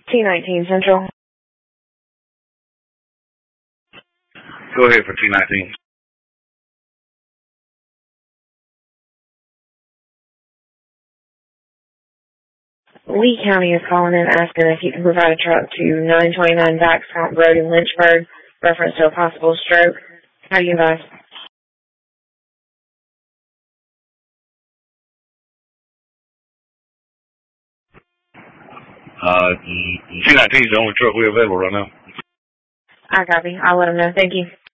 T19 Central. Go ahead for T19. Lee County is calling in asking if you can provide a truck to 929 Baxcomp Road in Lynchburg, reference to a possible stroke. How do you advise? T19 is the only truck we have available right now. I copy. I'll let them know. Thank you.